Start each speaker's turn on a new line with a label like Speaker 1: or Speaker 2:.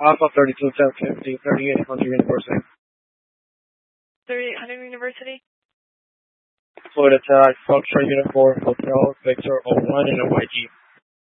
Speaker 1: Alpha 32 1050 3800 University.
Speaker 2: 3800 University?
Speaker 1: Fluid attack, Foxtrot Unit 4, Hotel, Victor 01 in a YG.